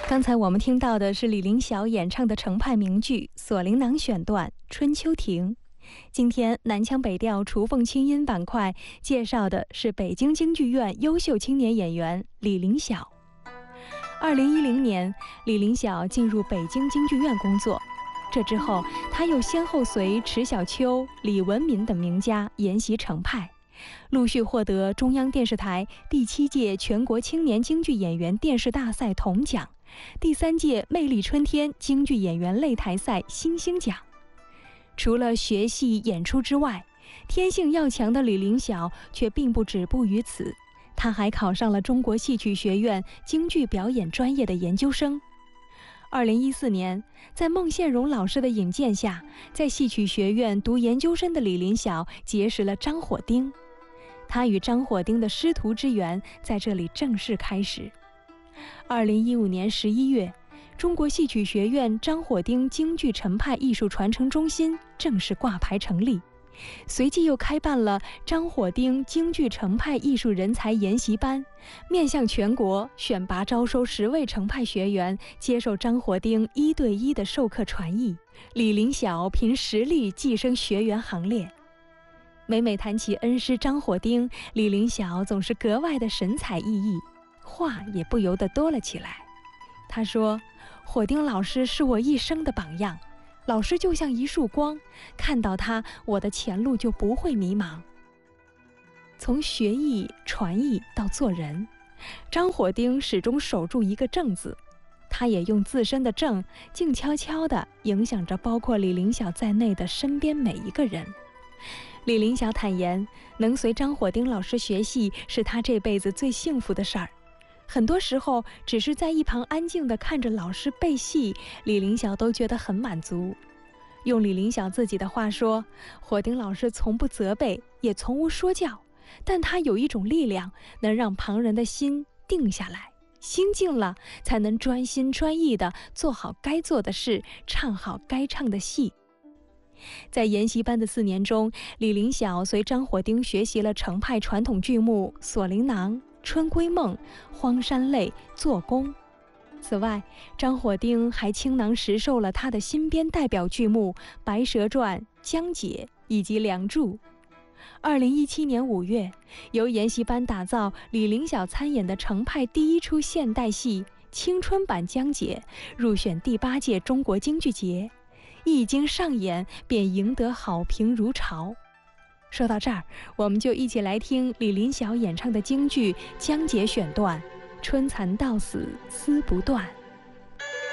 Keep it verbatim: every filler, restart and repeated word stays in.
刚才我们听到的是李凌晓演唱的程派名剧《锁麟囊》选段《春秋亭》。今天南腔北调雏凤清音板块介绍的是北京京剧院优秀青年演员李凌晓。二零一零年，李凌晓进入北京京剧院工作，这之后他又先后随迟小秋、李文敏等名家研习程派，陆续获得中央电视台第七届全国青年京剧演员电视大赛铜奖、第三届魅力春天京剧演员擂台赛星星奖。除了学戏演出之外，天性要强的李凌晓却并不止步于此，他还考上了中国戏曲学院京剧表演专业的研究生。二零一四年，在孟宪荣老师的引荐下，在戏曲学院读研究生的李凌晓结识了张火丁，他与张火丁的师徒之缘在这里正式开始。二零一五年十一月，中国戏曲学院张火丁京剧程派艺术传承中心正式挂牌成立，随即又开办了张火丁京剧程派艺术人才研习班，面向全国选拔招收十位程派学员，接受张火丁一对一的授课传艺。李凌晓凭实力跻身学员行列。每每谈起恩师张火丁，李凌晓总是格外的神采奕奕，话也不由得多了起来。他说，火丁老师是我一生的榜样，老师就像一束光，看到他，我的前路就不会迷茫。从学艺传艺到做人，张火丁始终守住一个正字，他也用自身的正静悄悄地影响着包括李凌晓在内的身边每一个人。李凌晓坦言，能随张火丁老师学戏是他这辈子最幸福的事儿。很多时候只是在一旁安静地看着老师背戏，李凌晓都觉得很满足。用李凌晓自己的话说，火丁老师从不责备，也从无说教，但他有一种力量，能让旁人的心定下来，心静了，才能专心专意地做好该做的事，唱好该唱的戏。在研习班的四年中，李凌晓随张火丁学习了程派传统剧目《锁麟囊》、春闺梦、荒山泪、做工。此外，张火丁还倾囊实授了他的新编代表剧目《白蛇传》、江姐以及梁祝。二零一七年五月，由研习班打造，李凌晓参演的程派第一出现代戏青春版江姐入选第八届中国京剧节，一经上演便赢得好评如潮。说到这儿，我们就一起来听李凌晓演唱的京剧《江姐》选段《春蚕到死丝不断》。